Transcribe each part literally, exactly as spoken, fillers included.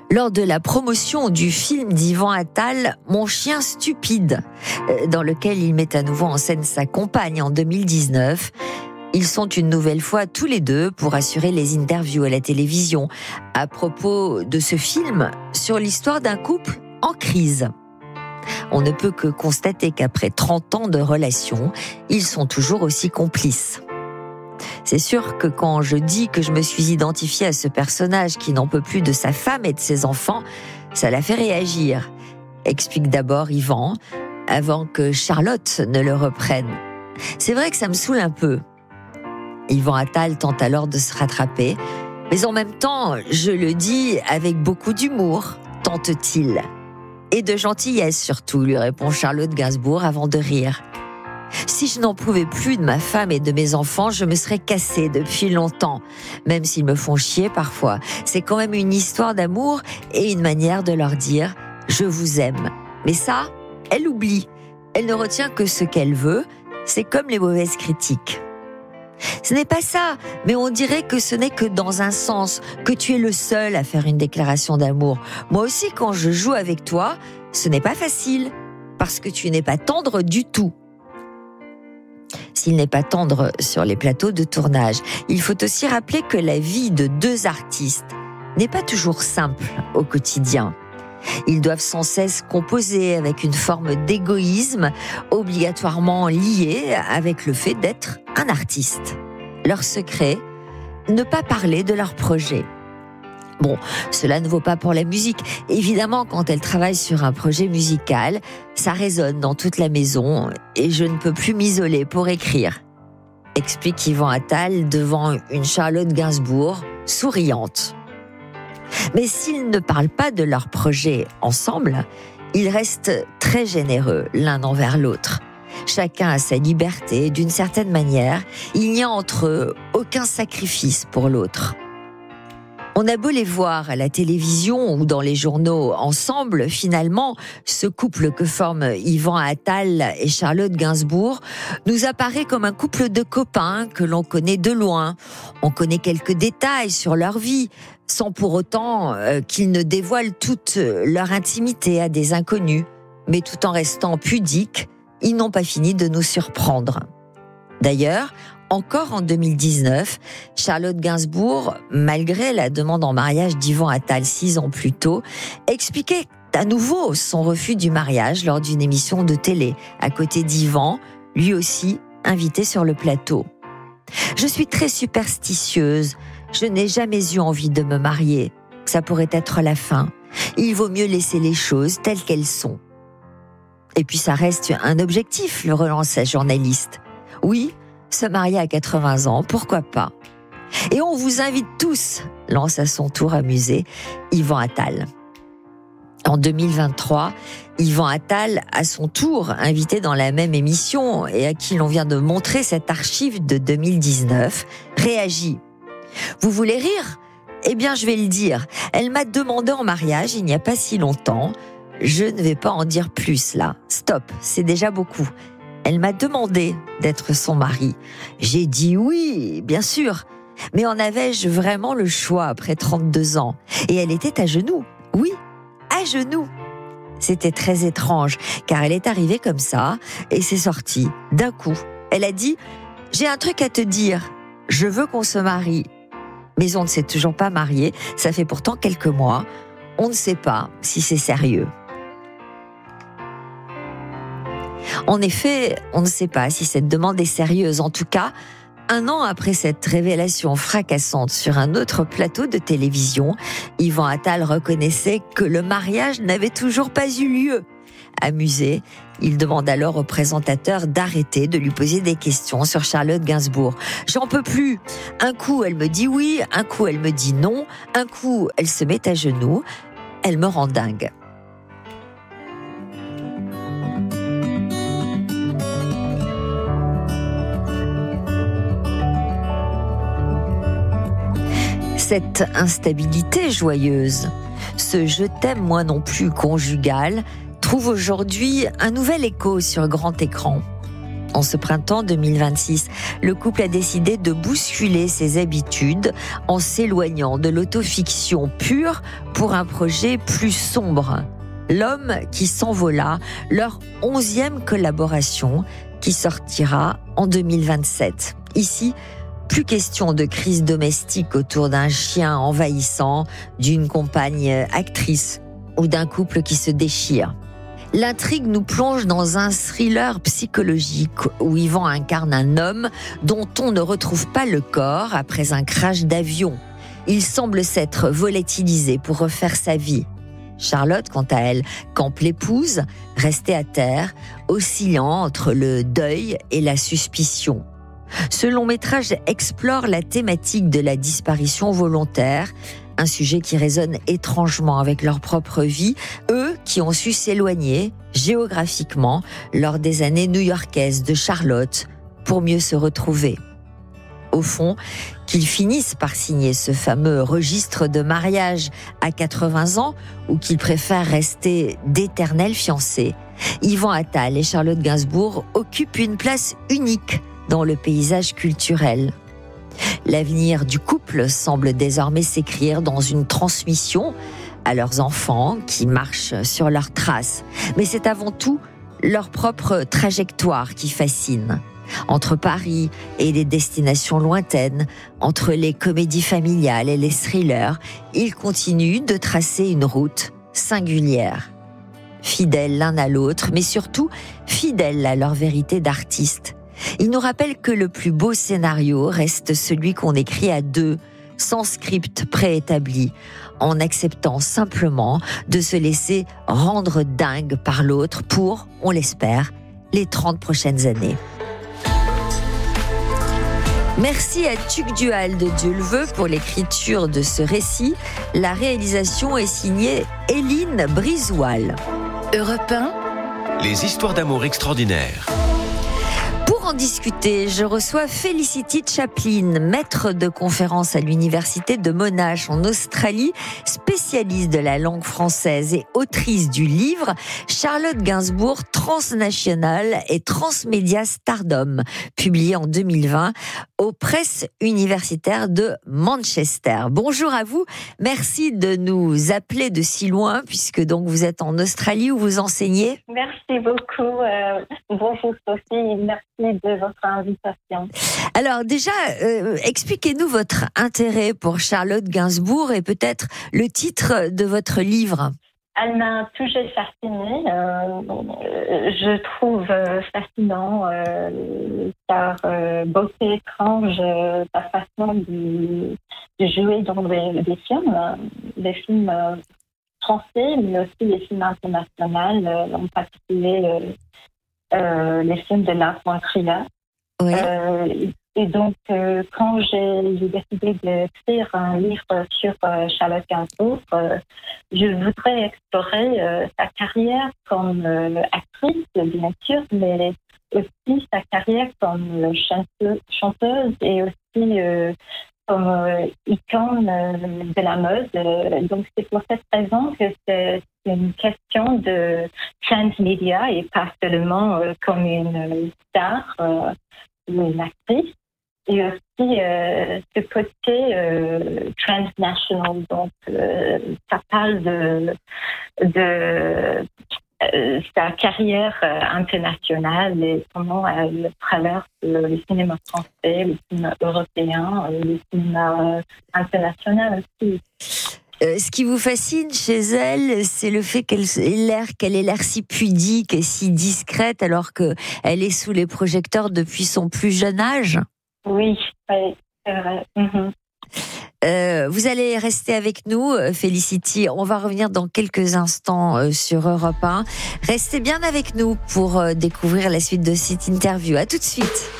lors de la promotion du film d'Yvan Attal, Mon chien stupide, dans lequel il met à nouveau en scène sa compagne en deux mille dix-neuf. Ils sont une nouvelle fois tous les deux pour assurer les interviews à la télévision à propos de ce film sur l'histoire d'un couple en crise. On ne peut que constater qu'après trente ans de relation, ils sont toujours aussi complices. C'est sûr que quand je dis que je me suis identifiée à ce personnage qui n'en peut plus de sa femme et de ses enfants, ça l'a fait réagir, explique d'abord Yvan, avant que Charlotte ne le reprenne. C'est vrai que ça me saoule un peu. Yvan Attal tente alors de se rattraper, mais en même temps, je le dis avec beaucoup d'humour, tente-t-il. Et de gentillesse surtout, lui répond Charlotte Gainsbourg avant de rire. Si je n'en pouvais plus de ma femme et de mes enfants, je me serais cassée depuis longtemps, même s'ils me font chier parfois. C'est quand même une histoire d'amour et une manière de leur dire « je vous aime ». Mais ça, elle oublie. Elle ne retient que ce qu'elle veut. C'est comme les mauvaises critiques. Ce n'est pas ça, mais on dirait que ce n'est que dans un sens, que tu es le seul à faire une déclaration d'amour. Moi aussi, quand je joue avec toi, ce n'est pas facile, parce que tu n'es pas tendre du tout. S'il n'est pas tendre sur les plateaux de tournage, il faut aussi rappeler que la vie de deux artistes n'est pas toujours simple au quotidien. Ils doivent sans cesse composer avec une forme d'égoïsme obligatoirement liée avec le fait d'être un artiste. Leur secret, ne pas parler de leur projet. Bon, cela ne vaut pas pour la musique. Évidemment, quand elle travaille sur un projet musical, ça résonne dans toute la maison et je ne peux plus m'isoler pour écrire, explique Yvan Attal devant une Charlotte Gainsbourg souriante. Mais s'ils ne parlent pas de leur projet ensemble, ils restent très généreux l'un envers l'autre. Chacun a sa liberté, d'une certaine manière, il n'y a entre eux aucun sacrifice pour l'autre. On a beau les voir à la télévision ou dans les journaux ensemble, finalement, ce couple que forment Yvan Attal et Charlotte Gainsbourg nous apparaît comme un couple de copains que l'on connaît de loin. On connaît quelques détails sur leur vie, sans pour autant euh, qu'ils ne dévoilent toute leur intimité à des inconnus. Mais tout en restant pudiques, ils n'ont pas fini de nous surprendre. D'ailleurs, encore en deux mille dix-neuf, Charlotte Gainsbourg, malgré la demande en mariage d'Yvan Attal six ans plus tôt, expliquait à nouveau son refus du mariage lors d'une émission de télé, à côté d'Yvan, lui aussi invité sur le plateau. « Je suis très superstitieuse, je n'ai jamais eu envie de me marier. Ça pourrait être la fin. Il vaut mieux laisser les choses telles qu'elles sont. » Et puis ça reste un objectif, le relance la journaliste. Oui, se marier à quatre-vingts ans, pourquoi pas? Et on vous invite tous, lance à son tour amusé Yvan Attal. En deux mille vingt-trois, Yvan Attal, à son tour, invité dans la même émission et à qui l'on vient de montrer cette archive de deux mille dix-neuf, réagit. Vous voulez rire? Eh bien, je vais le dire. Elle m'a demandé en mariage il n'y a pas si longtemps. Je ne vais pas en dire plus là. Stop, c'est déjà beaucoup. Elle m'a demandé d'être son mari. J'ai dit oui, bien sûr. Mais en avais-je vraiment le choix après trente-deux ans? Et elle était à genoux. Oui, à genoux. C'était très étrange, car elle est arrivée comme ça, et c'est sorti, d'un coup. Elle a dit, j'ai un truc à te dire. Je veux qu'on se marie. Mais on ne s'est toujours pas marié. Ça fait pourtant quelques mois. On ne sait pas si c'est sérieux. En effet, on ne sait pas si cette demande est sérieuse. En tout cas, un an après cette révélation fracassante sur un autre plateau de télévision, Yvan Attal reconnaissait que le mariage n'avait toujours pas eu lieu. Amusé, il demande alors au présentateur d'arrêter de lui poser des questions sur Charlotte Gainsbourg. J'en peux plus. Un coup, elle me dit oui, un coup, elle me dit non, un coup, elle se met à genoux. Elle me rend dingue. Cette instabilité joyeuse, ce « je t'aime moi non plus » conjugal, trouve aujourd'hui un nouvel écho sur grand écran. En ce printemps deux mille vingt-six, le couple a décidé de bousculer ses habitudes en s'éloignant de l'autofiction pure pour un projet plus sombre. L'homme qui s'envola, leur onzième collaboration qui sortira en deux mille vingt-sept. Ici, plus question de crise domestique autour d'un chien envahissant, d'une compagne actrice ou d'un couple qui se déchire. L'intrigue nous plonge dans un thriller psychologique où Yvan incarne un homme dont on ne retrouve pas le corps après un crash d'avion. Il semble s'être volatilisé pour refaire sa vie. Charlotte, quant à elle, campe l'épouse, restée à terre, oscillant entre le deuil et la suspicion. Ce long métrage explore la thématique de la disparition volontaire, un sujet qui résonne étrangement avec leur propre vie, eux qui ont su s'éloigner géographiquement lors des années new-yorkaises de Charlotte pour mieux se retrouver. Au fond, qu'ils finissent par signer ce fameux registre de mariage à quatre-vingts ans ou qu'ils préfèrent rester d'éternels fiancés, Yvan Attal et Charlotte Gainsbourg occupent une place unique dans le paysage culturel. L'avenir du couple semble désormais s'écrire dans une transmission à leurs enfants qui marchent sur leurs traces. Mais c'est avant tout leur propre trajectoire qui fascine. Entre Paris et les destinations lointaines, entre les comédies familiales et les thrillers, ils continuent de tracer une route singulière. Fidèles l'un à l'autre, mais surtout fidèles à leur vérité d'artistes. Ils nous rappellent que le plus beau scénario reste celui qu'on écrit à deux, sans script préétabli, en acceptant simplement de se laisser rendre dingue par l'autre pour, on l'espère, les trente prochaines années. Merci à Tuc Dual de Dieu le veut pour l'écriture de ce récit. La réalisation est signée Éline Brizoil. Europe un. Les histoires d'amour extraordinaires. Pour en discuter, je reçois Felicity Chaplin, maître de conférence à l'université de Monash en Australie, spécialiste de la langue française et autrice du livre Charlotte Gainsbourg, transnationale et transmédia stardom, publié en deux mille vingt aux presses universitaires de Manchester. Bonjour à vous, merci de nous appeler de si loin puisque donc vous êtes en Australie où vous enseignez. Merci beaucoup. Euh, bonjour Sophie, merci de votre invitation. Alors déjà, euh, expliquez-nous votre intérêt pour Charlotte Gainsbourg et peut-être le titre de votre livre. Elle m'a toujours fascinée. Euh, je trouve fascinant euh, sa euh, beauté étrange, euh, sa façon de, de jouer dans des, des films, des films euh, français, mais aussi des films internationaux, euh, en particulier euh, Euh, les films de Lars von Trier. Oui. Euh, et donc, euh, quand j'ai, j'ai décidé d'écrire un livre sur euh, Charlotte Gainsbourg, euh, je voudrais explorer euh, sa carrière comme euh, actrice, bien sûr, mais aussi sa carrière comme chanteuse, chanteuse et aussi euh, comme euh, icône euh, de la mode. Euh, donc, c'est pour cette raison que c'est une question de transmédia et pas seulement euh, comme une star euh, ou une actrice. Et aussi euh, ce côté euh, transnational. Donc, euh, ça parle de, de euh, sa carrière euh, internationale et comment elle traverse le, le cinéma français, le cinéma européen, euh, le cinéma euh, international aussi. Euh, ce qui vous fascine chez elle, c'est le fait qu'elle ait l'air, qu'elle ait l'air si pudique et si discrète alors qu'elle est sous les projecteurs depuis son plus jeune âge. Oui, oui, c'est vrai. Mm-hmm. Euh, vous allez rester avec nous, Felicity. On va revenir dans quelques instants euh, sur Europe un. Restez bien avec nous pour euh, découvrir la suite de cette interview. À tout de suite.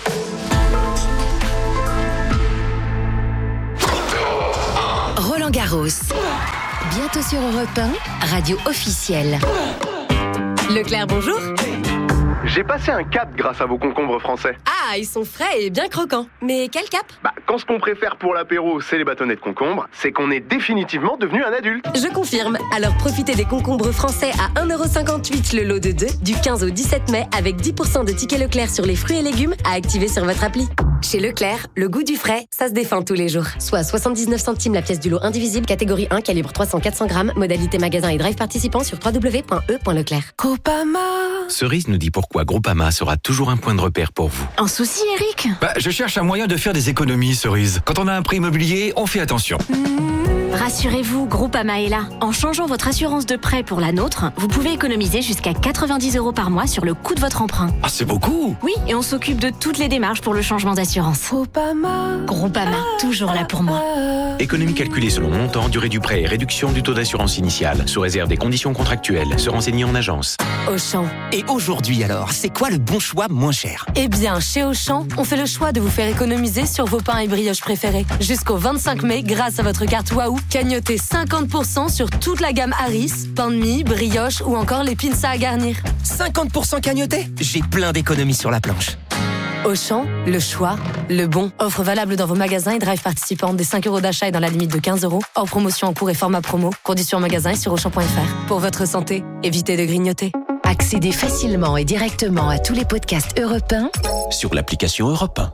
Roland Garros. Bientôt sur Europe un, radio officielle. Leclerc, bonjour. J'ai passé un cap grâce à vos concombres français. Ah, ils sont frais et bien croquants. Mais quel cap ? Bah, quand ce qu'on préfère pour l'apéro, c'est les bâtonnets de concombre, c'est qu'on est définitivement devenu un adulte. Je confirme. Alors profitez des concombres français à un euro cinquante-huit le lot de deux du quinze au dix-sept mai avec dix pour cent de tickets Leclerc sur les fruits et légumes à activer sur votre appli. Chez Leclerc, le goût du frais, ça se défend tous les jours. Soit soixante-dix-neuf centimes la pièce du lot indivisible, catégorie un, calibre trois cents à quatre cents grammes, modalité magasin et drive participant sur w w w point e point leclerc. Groupama. Cerise nous dit pourquoi Groupama sera toujours un point de repère pour vous. Un souci, Eric ? Bah, je cherche un moyen de faire des économies, Cerise. Quand on a un prêt immobilier, on fait attention. Mmh. Rassurez-vous, Groupama est là. En changeant votre assurance de prêt pour la nôtre, vous pouvez économiser jusqu'à quatre-vingt-dix euros par mois sur le coût de votre emprunt. Ah, c'est beaucoup. Oui, et on s'occupe de toutes les démarches pour le changement d'assurance. Groupama. Groupama, toujours là pour moi. Économie calculée selon montant, durée du prêt et réduction du taux d'assurance initiale, sous réserve des conditions contractuelles. Se renseigner en agence. Auchan. Et aujourd'hui alors, c'est quoi le bon choix moins cher ? Eh bien, chez Auchan, on fait le choix de vous faire économiser sur vos pains et brioches préférés. Jusqu'au vingt-cinq mai, grâce à votre carte Waouh, cagnotez cinquante pour cent sur toute la gamme Harris, pain de mie, brioche ou encore les pinces à garnir. cinquante pour cent cagnoté ? J'ai plein d'économies sur la planche. Auchan, le choix, le bon. Offre valable dans vos magasins et drive participants des cinq euros d'achat et dans la limite de quinze euros. Hors promotion en cours et format promo. Conditions en magasin et sur auchan point f r. Pour votre santé, évitez de grignoter. Accédez facilement et directement à tous les podcasts Europe un Sur l'application Europe un.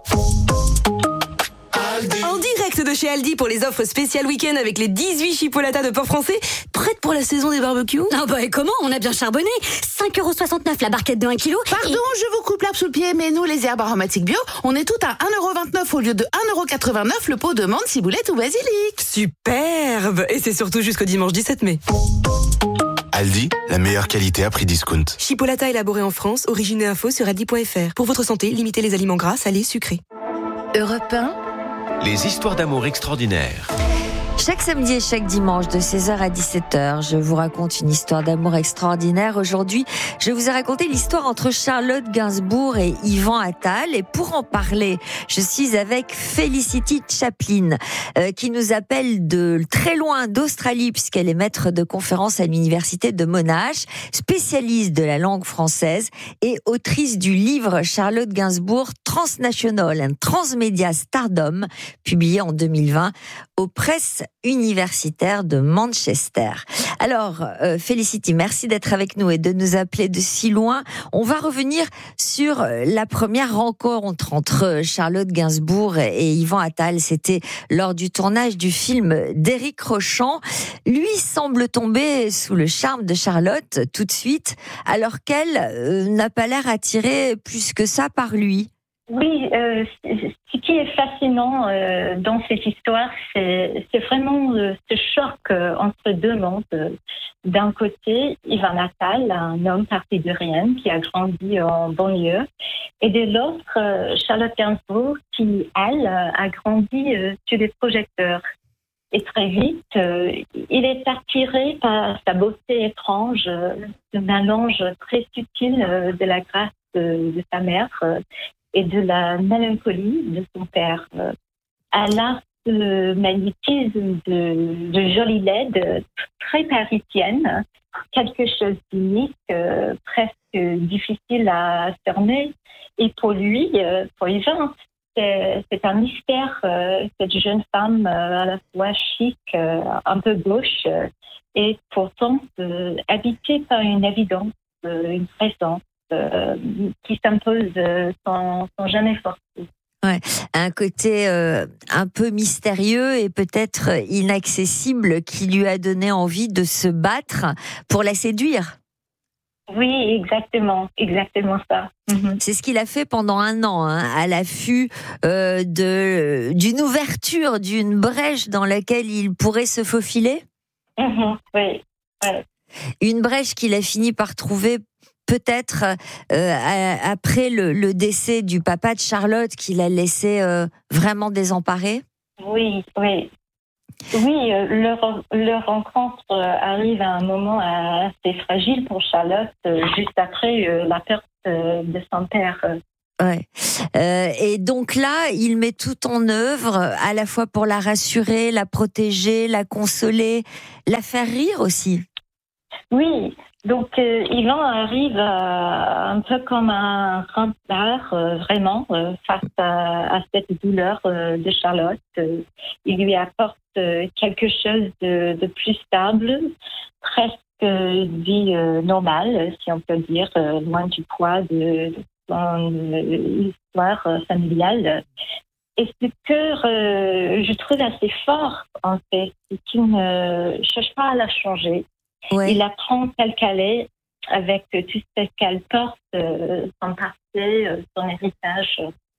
En direct de chez Aldi pour les offres spéciales week-end avec les dix-huit chipolatas de porc français, prêtes pour la saison des barbecues. Ah bah et comment ? On a bien charbonné. cinq euros soixante-neuf la barquette de un kilo. Pardon, et... je vous coupe l'herbe sous le pied, mais nous, les herbes aromatiques bio, on est tout à un euro vingt-neuf au lieu de un euro quatre-vingt-neuf le pot de menthe, ciboulette ou basilic. Superbe. Et c'est surtout jusqu'au dimanche dix-sept mai. Aldi, la meilleure qualité à prix discount. Chipolata élaboré en France, origine et info sur aldi point f r. Pour votre santé, limitez les aliments gras, salés, sucrés. Europe un. Les histoires d'amour extraordinaires. Chaque samedi et chaque dimanche de seize heures à dix-sept heures, je vous raconte une histoire d'amour extraordinaire. Aujourd'hui, je vous ai raconté l'histoire entre Charlotte Gainsbourg et Yvan Attal. Et pour en parler, je suis avec Felicity Chaplin, euh, qui nous appelle de très loin d'Australie, puisqu'elle est maître de conférences à l'université de Monash, spécialiste de la langue française et autrice du livre Charlotte Gainsbourg Transnational and Transmedia Stardom, publié en deux mille vingt aux presses universitaires de Manchester. Alors, euh, Felicity, merci d'être avec nous et de nous appeler de si loin. On va revenir sur la première rencontre entre Charlotte Gainsbourg et Yvan Attal. C'était lors du tournage du film d'Éric Rochant. Lui semble tomber sous le charme de Charlotte tout de suite, alors qu'elle euh, n'a pas l'air attirée plus que ça par lui. Oui, euh, ce qui est fascinant euh, dans cette histoire, c'est, c'est vraiment euh, ce choc euh, entre deux mondes. D'un côté, Yvan Attal, un homme parti de rien, qui a grandi en banlieue, et de l'autre, euh, Charlotte Gainsbourg, qui, elle, a grandi euh, sur des projecteurs. Et très vite, euh, il est attiré par sa beauté étrange, euh, ce mélange très subtil euh, de la grâce de, de sa mère euh, et de la mélancolie de son père. Euh, elle a ce magnétisme de, de jolie laide, très parisienne, quelque chose d'unique, euh, presque difficile à cerner. Et pour lui, euh, pour Yvan, c'est, c'est un mystère, euh, cette jeune femme euh, à la fois chic, euh, un peu gauche, euh, et pourtant euh, habitée par une évidence, euh, une présence euh, qui s'impose euh, sans, sans jamais forcer. Ouais, un côté euh, un peu mystérieux et peut-être inaccessible qui lui a donné envie de se battre pour la séduire. Oui, exactement, exactement ça. Mm-hmm. C'est ce qu'il a fait pendant un an, hein, à l'affût euh, de d'une ouverture, d'une brèche dans laquelle il pourrait se faufiler. Mm-hmm. Oui. Ouais. Une brèche qu'il a fini par trouver. Peut-être euh, après le, le décès du papa de Charlotte qui l'a laissé euh, vraiment désemparé. Oui, oui. Oui, euh, leur, leur rencontre euh, arrive à un moment assez fragile pour Charlotte, euh, juste après euh, la perte euh, de son père. Ouais. Euh, et donc là, il met tout en œuvre, à la fois pour la rassurer, la protéger, la consoler, la faire rire aussi. Oui. Donc, euh, Yvan arrive euh, un peu comme un rempart, euh, vraiment, euh, face à, à cette douleur euh, de Charlotte. Euh, il lui apporte euh, quelque chose de, de plus stable, presque une vie euh, normale, si on peut dire, euh, loin du poids de, de son euh, histoire euh, familiale. Et ce que euh, je trouve assez fort, en fait, c'est qu'il ne cherche pas à la changer. Ouais. Il la prend telle qu'elle est, avec tout ce qu'elle porte, euh, son passé, euh, son héritage.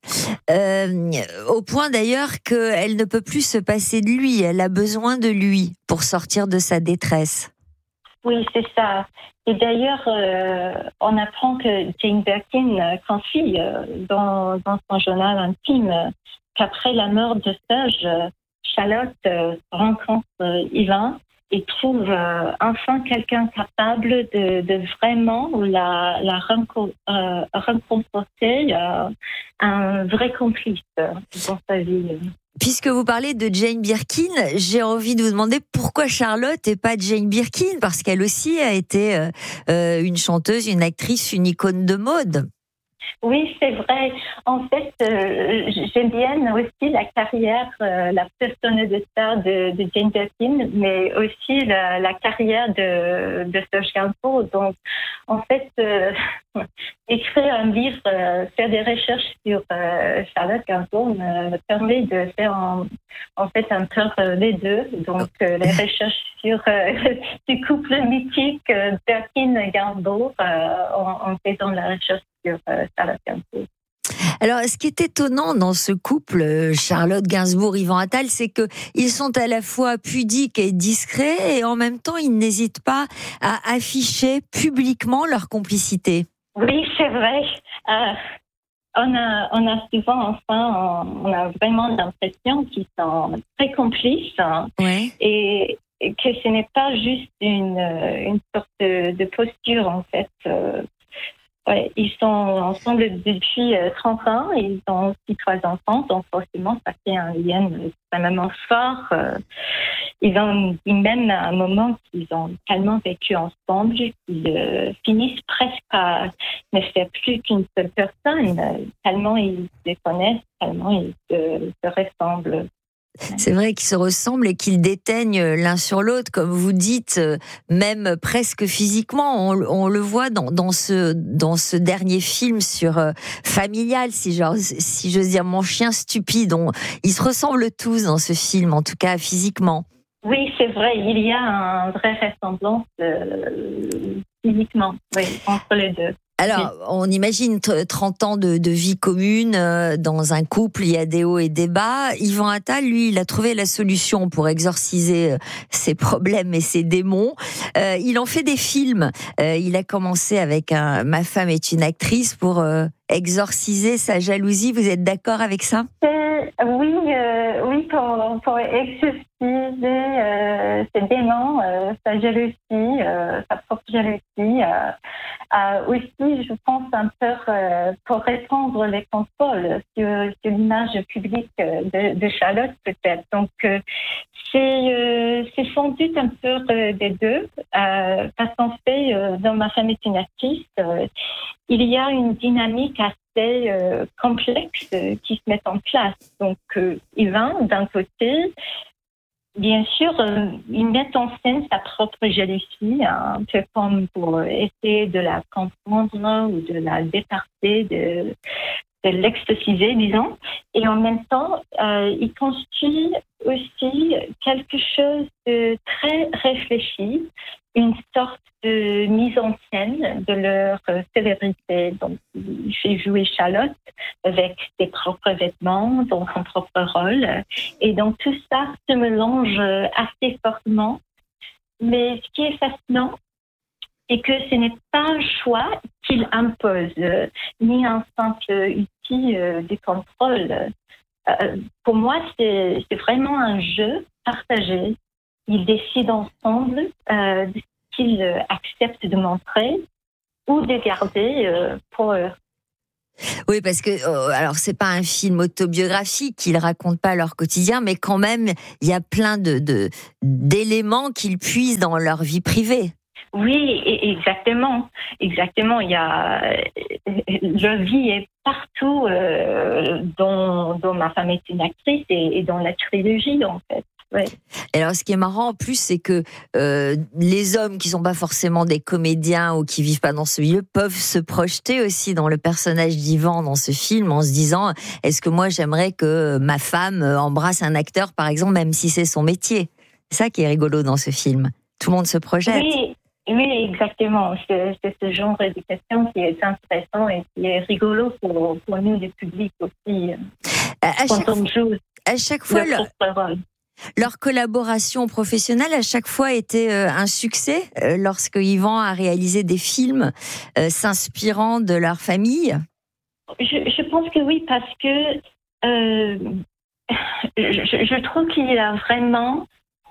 Euh, au point d'ailleurs qu'elle ne peut plus se passer de lui, elle a besoin de lui pour sortir de sa détresse. Oui, c'est ça. Et d'ailleurs, euh, on apprend que Jane Birkin confie euh, dans, dans son journal intime euh, qu'après la mort de Serge, Charlotte euh, rencontre euh, Yvan et trouve euh, enfin quelqu'un capable de, de vraiment la, la renco- euh, rencontrer euh, un vrai complice dans sa vie. Puisque vous parlez de Jane Birkin, j'ai envie de vous demander pourquoi Charlotte et pas Jane Birkin, parce qu'elle aussi a été euh, une chanteuse, une actrice, une icône de mode. Oui, c'est vrai. En fait, euh, j'aime bien aussi la carrière, euh, la persona de star de, de Jane Birkin, mais aussi la, la carrière de, de Serge Gainsbourg. Donc, en fait, euh, écrire un livre, euh, faire des recherches sur euh, Charlotte Gainsbourg me, me permet de faire en, en fait un peu les deux. Donc, euh, les recherches sur euh, ce couple mythique euh, Birkin-Gainsbourg euh, en, en faisant la recherche sur euh, Charlotte Gainsbourg. Alors, ce qui est étonnant dans ce couple, Charlotte Gainsbourg-Yvan Attal, c'est que ils sont à la fois pudiques et discrets, et en même temps, ils n'hésitent pas à afficher publiquement leur complicité. Oui, c'est vrai. Euh, on a, on a souvent, enfin, on, on a vraiment l'impression qu'ils sont très complices, hein, ouais. et, et que ce n'est pas juste une, une sorte de, de posture, en fait. Euh, Ouais, ils sont ensemble depuis trente ans, et ils ont aussi trois enfants, donc forcément, ça fait un lien extrêmement fort. Ils ont dit même à un moment qu'ils ont tellement vécu ensemble qu'ils euh, finissent presque à ne faire plus qu'une seule personne, tellement ils se connaissent, tellement ils se, se ressemblent. C'est vrai qu'ils se ressemblent et qu'ils déteignent l'un sur l'autre, comme vous dites, même presque physiquement. On, on le voit dans, dans, ce, dans ce dernier film sur euh, Familial, si, genre, si j'ose dire, Mon chien stupide. On, ils se ressemblent tous dans ce film, en tout cas physiquement. Oui, c'est vrai, il y a une vraie ressemblance euh, physiquement, oui, entre les deux. Alors, on imagine trente ans de, de vie commune euh, dans un couple, il y a des hauts et des bas. Yvan Attal, lui, il a trouvé la solution pour exorciser euh, ses problèmes et ses démons. Euh, il en fait des films. Euh, il a commencé avec un Ma femme est une actrice pour euh, exorciser sa jalousie. Vous êtes d'accord avec ça ? euh, Oui, euh, oui, pour, pour exorciser euh, ses démons, euh, sa jalousie, euh, sa propre jalousie. Euh, Euh, aussi, je pense un peu euh, pour répondre les contrôles sur, sur l'image publique de, de Charlotte, peut-être. Donc, euh, c'est, euh, c'est sans doute un peu euh, des deux. Euh, parce qu'en fait, euh, dans Ma femme est une actrice, euh, il y a une dynamique assez euh, complexe euh, qui se met en place. Donc, euh, Yvan, d'un côté, bien sûr, euh, ils mettent en scène sa propre jalousie, hein, un peu comme pour essayer de la comprendre ou de la départer, de, de l'exorciser, disons. Et en même temps, euh, ils construisent aussi quelque chose de très réfléchi, une sorte de mise en scène de leur célébrité. Donc, il fait jouer Charlotte avec ses propres vêtements, dans son propre rôle. Et donc, tout ça se mélange assez fortement. Mais ce qui est fascinant, c'est que ce n'est pas un choix qu'il impose, ni un simple outil de contrôle. Euh, pour moi, c'est, c'est vraiment un jeu partagé. Ils décident ensemble euh, de ce qu'ils acceptent de montrer ou de garder euh, pour eux. Oui, parce que euh, alors c'est pas un film autobiographique, ils racontent pas leur quotidien, mais quand même il y a plein de, de d'éléments qu'ils puisent dans leur vie privée. Oui, exactement, exactement. Il y a leur vie est partout. Euh, dont, dont ma femme est une actrice et, et dans la trilogie en fait. Ouais. Et alors, ce qui est marrant en plus, c'est que euh, les hommes qui sont pas forcément des comédiens ou qui vivent pas dans ce milieu peuvent se projeter aussi dans le personnage d'Ivan dans ce film en se disant est-ce que moi j'aimerais que ma femme embrasse un acteur par exemple même si c'est son métier. C'est ça qui est rigolo dans ce film. Tout le monde se projette. Oui. Oui, exactement. C'est, c'est ce genre de question qui est intéressant et qui est rigolo pour, pour nous, le public aussi. À, à quand chaque, on joue à chaque fois, le leur, leur collaboration professionnelle, à chaque fois, était euh, un succès euh, lorsque Ivan a réalisé des films euh, s'inspirant de leur famille. Je, je pense que oui, parce que euh, je, je trouve qu'il y a vraiment...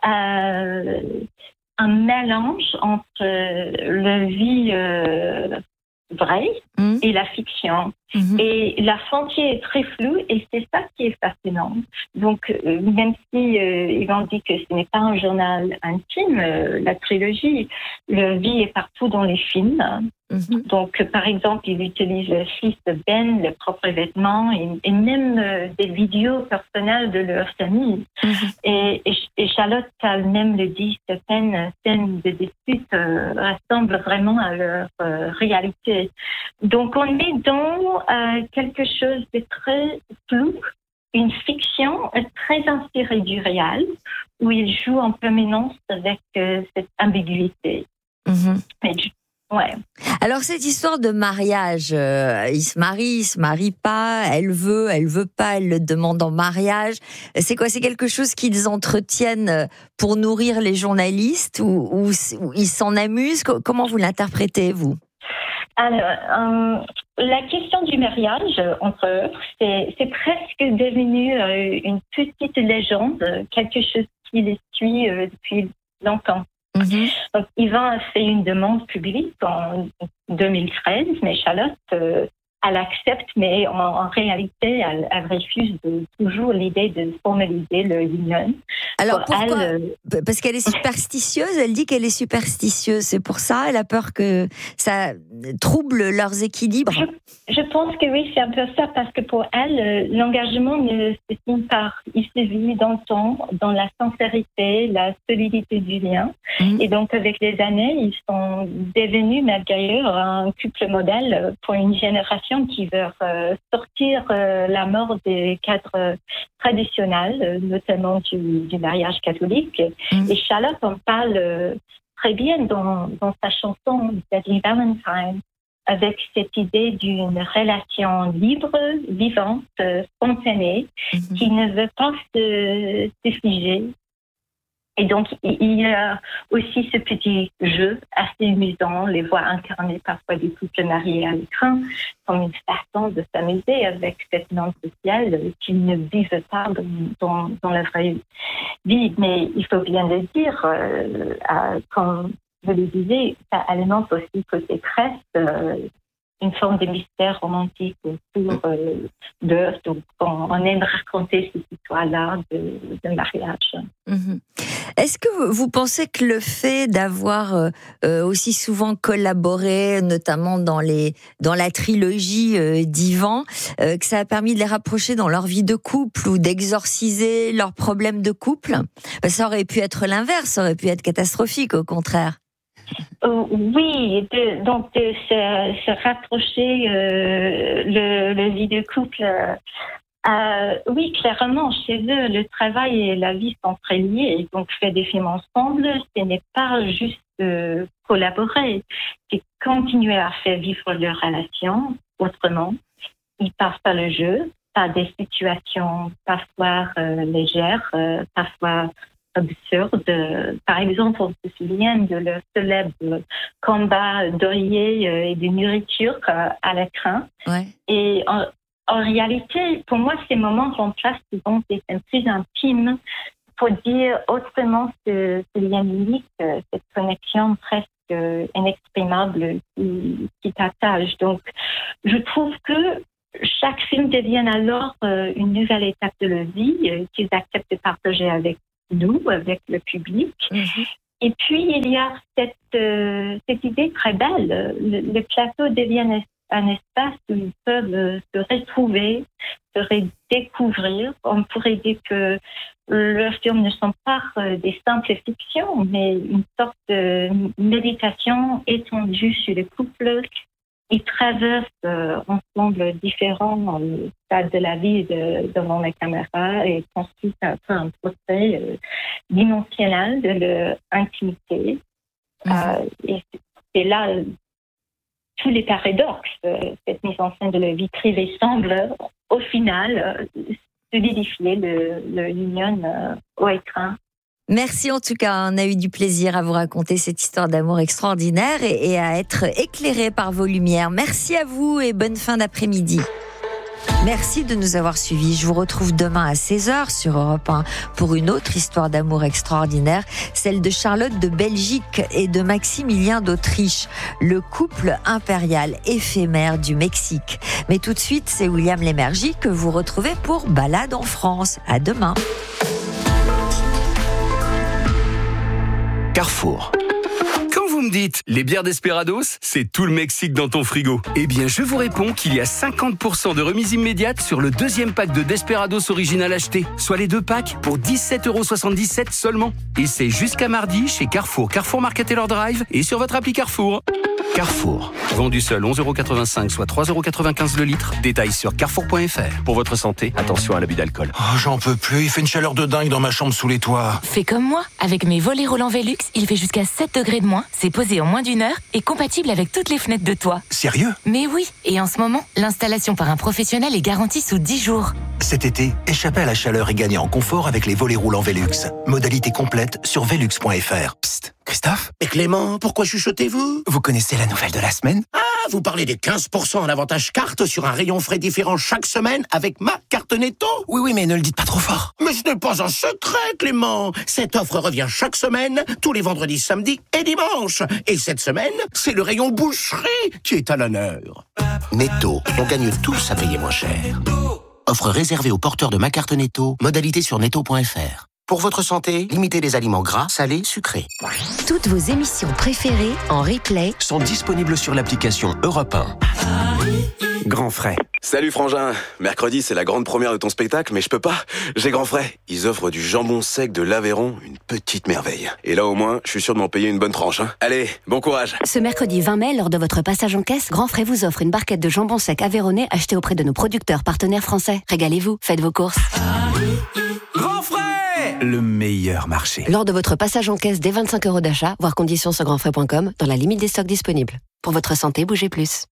Euh, un mélange entre euh, la vie euh, vraie mmh. et la fiction. Mmh. Et la frontière est très floue et c'est ça qui est fascinant. Donc, euh, même si euh, Ivan dit que ce n'est pas un journal intime, euh, la trilogie, la vie est partout dans les films. Mmh. Donc, par exemple, il utilise le fils de Ben, les propres vêtements et, et même euh, des vidéos personnelles de leur famille. Mmh. Et, et, et Charlotte elle-même le dit, certaines scènes de dispute euh, ressemblent vraiment à leur euh, réalité. Donc, on est dans euh, quelque chose de très flou, une fiction très inspirée du réel, où il joue en permanence avec euh, cette ambiguïté. Mmh. Mais, ouais. Alors cette histoire de mariage, euh, il se marie, il se marie pas, elle veut, elle veut pas, elle le demande en mariage. C'est quoi? C'est quelque chose qu'ils entretiennent pour nourrir les journalistes ou, ou, ou ils s'en amusent? Comment vous l'interprétez, vous? Alors, euh, la question du mariage entre eux, c'est, c'est presque devenu euh, une petite légende, quelque chose qui les suit euh, depuis longtemps. Mm-hmm. Donc, Ivan a fait une demande publique en deux mille treize, mais Charlotte, euh, elle accepte, mais en, en réalité, elle, elle refuse de, toujours l'idée de formaliser le union. Alors pour pourquoi elle, euh... Parce qu'elle est superstitieuse, elle dit qu'elle est superstitieuse, c'est pour ça, elle a peur que ça trouble leurs équilibres. Je, je pense que oui, c'est un peu ça, parce que pour elle, l'engagement ne se signe pas, il se vit dans le temps, dans la sincérité, la solidité du lien. Mmh. Et donc, avec les années, ils sont devenus, malgré eux, un couple modèle pour une génération qui veut euh, sortir euh, la mort des cadres traditionnels, euh, notamment du, du mariage catholique. Mmh. Et Charlotte en parle euh, très bien dans, dans sa chanson Deadly Valentine, avec cette idée d'une relation libre, vivante, euh, spontanée, mmh. qui ne veut pas se, se figer. Et donc, il y a aussi ce petit jeu assez amusant, les voix incarnées parfois des couples mariés à l'écran, comme une façon de s'amuser avec cette norme sociale qu'ils ne vivent pas dans, dans, dans la vraie vie. Mais il faut bien le dire, euh, euh, comme je le disais, ça alimente aussi côté presse, euh, une forme de mystère romantique autour euh, d'eux. Donc, on, on aime raconter cette histoire-là de, de mariage. Mmh. Est-ce que vous pensez que le fait d'avoir euh, aussi souvent collaboré, notamment dans les dans la trilogie euh, d'Ivan, euh, que ça a permis de les rapprocher dans leur vie de couple ou d'exorciser leurs problèmes de couple? Ben, ça aurait pu être l'inverse, ça aurait pu être catastrophique, au contraire. Euh, oui, de, donc de se, se rapprocher euh, le, le vie de couple. Euh, euh, oui, clairement, chez eux, le travail et la vie sont très liés. Donc, faire des films ensemble, ce n'est pas juste euh, collaborer, c'est continuer à faire vivre leur relation autrement. Ils passent par le jeu, par des situations parfois euh, légères, euh, parfois absurde. Par exemple, on se souvient de leur célèbre combat d'oreiller et de nourriture à l'écran. Ouais. Et en, en réalité, pour moi, ces moments remplacent souvent des scènes plus intimes pour dire autrement ce, ce lien unique, cette connexion presque inexprimable qui, qui t'attache. Donc, je trouve que chaque film devient alors une nouvelle étape de leur vie qu'ils acceptent de partager avec nous, avec le public. Mm-hmm. Et puis, il y a cette, euh, cette idée très belle. Le, le plateau devient un espace où ils peuvent se retrouver, se redécouvrir. On pourrait dire que leurs films ne sont pas des simples fictions, mais une sorte de méditation étendue sur le couple. Ils traversent euh, ensemble différents euh, stades de la vie de, devant la caméra et construisent un peu un portrait euh, dimensionnel de leur intimité. Mmh. Euh, et c'est là euh, tous les paradoxes. Euh, cette mise en scène de la vie privée semble, au final, euh, solidifier le, le union euh, au écran. Merci en tout cas, on a eu du plaisir à vous raconter cette histoire d'amour extraordinaire et, et à être éclairé par vos lumières. Merci à vous et bonne fin d'après-midi. Merci de nous avoir suivis. Je vous retrouve demain à seize heures sur Europe un pour une autre histoire d'amour extraordinaire, celle de Charlotte de Belgique et de Maximilien d'Autriche, le couple impérial éphémère du Mexique. Mais tout de suite, c'est William Lémergie que vous retrouvez pour Balade en France. À demain. Carrefour. Quand vous me dites les bières Desperados, c'est tout le Mexique dans ton frigo. Eh bien, je vous réponds qu'il y a cinquante pour cent de remise immédiate sur le deuxième pack de Desperados original acheté, soit les deux packs pour dix-sept euros soixante-dix-sept seulement. Et c'est jusqu'à mardi chez Carrefour, Carrefour Market Taylor Drive et sur votre appli Carrefour. Carrefour. Vendu seul onze euros quatre-vingt-cinq, soit trois euros quatre-vingt-quinze le litre. Détails sur carrefour point f r. Pour votre santé, attention à l'abus d'alcool. Oh, j'en peux plus, il fait une chaleur de dingue dans ma chambre sous les toits. Fais comme moi. Avec mes volets roulants Velux, il fait jusqu'à sept degrés de moins. C'est posé en moins d'une heure et compatible avec toutes les fenêtres de toit. Sérieux ? Mais oui. Et en ce moment, l'installation par un professionnel est garantie sous dix jours. Cet été, échappez à la chaleur et gagnez en confort avec les volets roulants Velux. Modalité complète sur velux point f r. Psst, Christophe ? Mais Clément, pourquoi chuchotez-vous ? Vous connaissez la nouvelle de la semaine ? Ah, vous parlez des quinze pour cent en avantage carte sur un rayon frais différent chaque semaine avec ma carte Netto ? Oui, oui, mais ne le dites pas trop fort. Mais ce n'est pas un secret, Clément. Cette offre revient chaque semaine, tous les vendredis, samedis et dimanches. Et cette semaine, c'est le rayon boucherie qui est à l'honneur. Netto, on gagne tous à payer moins cher. Offre réservée aux porteurs de ma carte Netto, modalité sur netto point f r. Pour votre santé, limitez les aliments gras, salés, sucrés. Toutes vos émissions préférées en replay sont disponibles sur l'application Europe un. Grand frais. Salut Frangin, mercredi c'est la grande première de ton spectacle, mais je peux pas, j'ai grand frais. Ils offrent du jambon sec de l'Aveyron, une petite merveille. Et là au moins, je suis sûr de m'en payer une bonne tranche. Hein. Allez, bon courage. Ce mercredi vingt mai, lors de votre passage en caisse, Grand Frais vous offre une barquette de jambon sec aveyronnais achetée auprès de nos producteurs partenaires français. Régalez-vous, faites vos courses. Grand frais ! Le meilleur marché. Lors de votre passage en caisse dès vingt-cinq euros d'achat, voir conditions sur grand frais point com, dans la limite des stocks disponibles. Pour votre santé, bougez plus.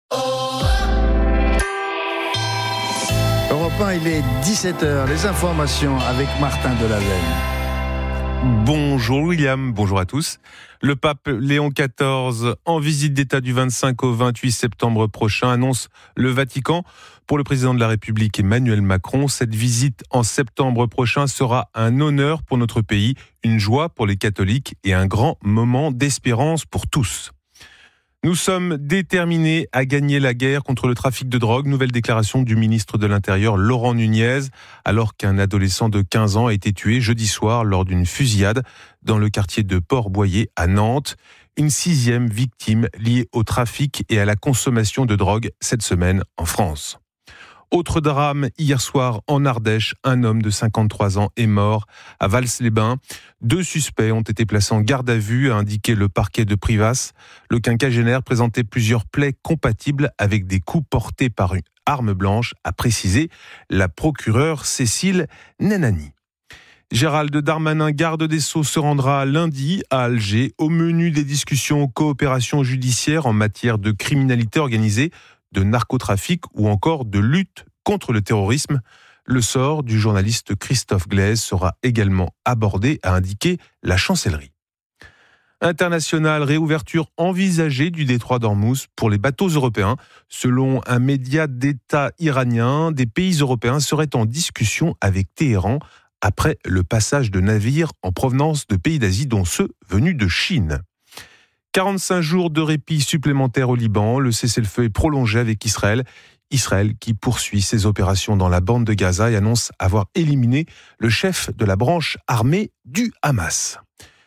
Europe un, il est dix-sept heures. Les informations avec Martin Delaveine. Bonjour William, bonjour à tous. Le pape Léon quatorze, en visite d'État du vingt-cinq au vingt-huit septembre prochain, annonce le Vatican. Pour le président de la République Emmanuel Macron, cette visite en septembre prochain sera un honneur pour notre pays, une joie pour les catholiques et un grand moment d'espérance pour tous. Nous sommes déterminés à gagner la guerre contre le trafic de drogue. Nouvelle déclaration du ministre de l'Intérieur, Laurent Nunez, alors qu'un adolescent de quinze ans a été tué jeudi soir lors d'une fusillade dans le quartier de Port-Boyer à Nantes. Une sixième victime liée au trafic et à la consommation de drogue cette semaine en France. Autre drame, hier soir en Ardèche, un homme de cinquante-trois ans est mort à Vals-les-Bains. Deux suspects ont été placés en garde à vue, a indiqué le parquet de Privas. Le quinquagénaire présentait plusieurs plaies compatibles avec des coups portés par une arme blanche, a précisé la procureure Cécile Nenani. Gérald Darmanin, garde des Sceaux, se rendra lundi à Alger. Au menu des discussions coopération judiciaire en matière de criminalité organisée, de narcotrafic ou encore de lutte contre le terrorisme. Le sort du journaliste Christophe Glaise sera également abordé, a indiqué la chancellerie. International, réouverture envisagée du détroit d'Ormuz pour les bateaux européens. Selon un média d'État iranien, des pays européens seraient en discussion avec Téhéran après le passage de navires en provenance de pays d'Asie, dont ceux venus de Chine. quarante-cinq jours de répit supplémentaires au Liban. Le cessez-le-feu est prolongé avec Israël. Israël qui poursuit ses opérations dans la bande de Gaza et annonce avoir éliminé le chef de la branche armée du Hamas.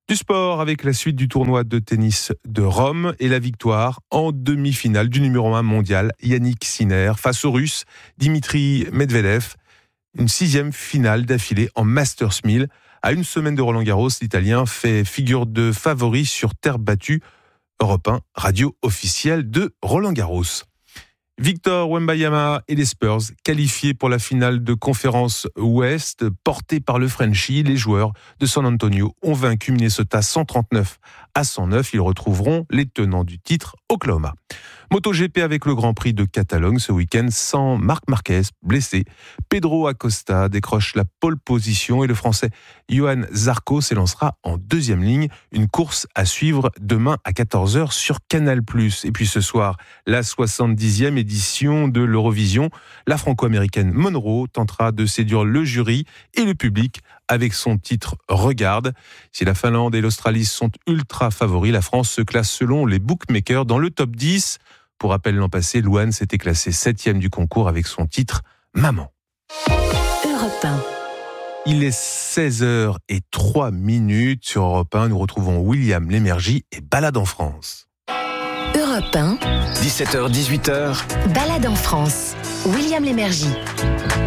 Du sport avec la suite du tournoi de tennis de Rome et la victoire en demi-finale du numéro un mondial Yannick Sinner face au Russe Dimitri Medvedev. Une sixième finale d'affilée en Masters mille. À une semaine de Roland-Garros, l'Italien fait figure de favori sur terre battue. Europe un, radio officielle de Roland-Garros. Victor Wembanyama et les Spurs qualifiés pour la finale de conférence Ouest, portés par le Frenchie. Les joueurs de San Antonio ont vaincu Minnesota cent trente-neuf à cent neuf. Ils retrouveront les tenants du titre, Oklahoma. MotoGP avec le Grand Prix de Catalogne ce week-end sans Marc Marquez, blessé. Pedro Acosta décroche la pole position et le Français Johan Zarco s'élancera en deuxième ligne. Une course à suivre demain à quatorze heures sur Canal plus. Et puis ce soir, la soixante-dixième édition de l'Eurovision. La franco-américaine Monroe tentera de séduire le jury et le public avec son titre « Regarde ». Si la Finlande et l'Australie sont ultra favoris, la France se classe selon les bookmakers dans le top dix. Pour rappel, l'an passé, Louane s'était classée septième du concours avec son titre « Maman ». Europe un. Il est seize heures zéro trois minutes sur Europe un. Nous retrouvons William Lémergie et Balade en France. Europe un. dix-sept heures dix-huit heures. Balade en France. William Lémergie.